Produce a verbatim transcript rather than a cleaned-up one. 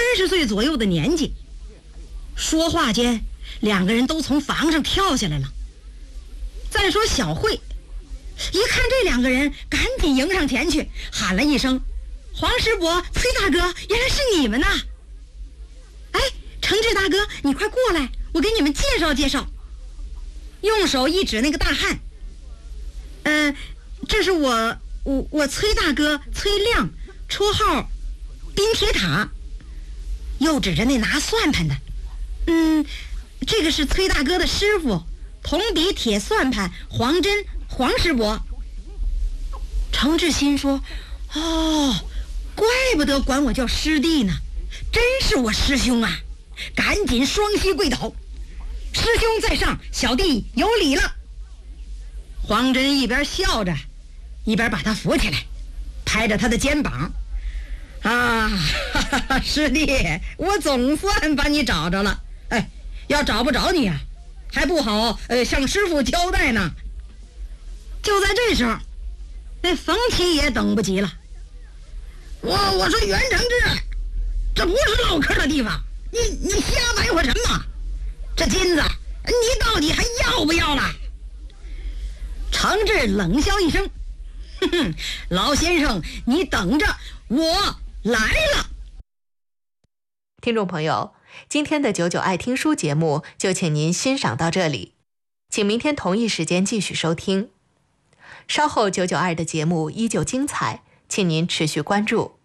十岁左右的年纪。说话间，两个人都从房上跳下来了。再说小慧，一看这两个人，赶紧迎上前去，喊了一声：“黄师伯、崔大哥，原来是你们呐！哎，程志大哥，你快过来，我给你们介绍介绍。”用手一指那个大汉：“嗯、呃，这是我我我崔大哥崔亮，绰号冰铁塔。”又指着那拿算盘的：“嗯，这个是崔大哥的师傅，铜笔铁算盘黄真黄师伯。”程志心说：“哦，怪不得管我叫师弟呢，真是我师兄啊！”赶紧双膝跪倒：“师兄在上，小弟有礼了。”黄真一边笑着，一边把他扶起来，拍着他的肩膀：“啊，哈哈哈，师弟，我总算把你找着了。哎，要找不着你啊，还不好呃向师傅交代呢。”就在这时候，那冯七也等不及了：“我我说袁承志，这不是唠嗑的地方，你你瞎白活什么？这金子你到底还要不要了？”程志冷笑一声：“哼哼，老先生，你等着，我来了。” 听众朋友，今天的九九爱听书节目就请您欣赏到这里，请明天同一时间继续收听。稍后九九二的节目依旧精彩，请您持续关注。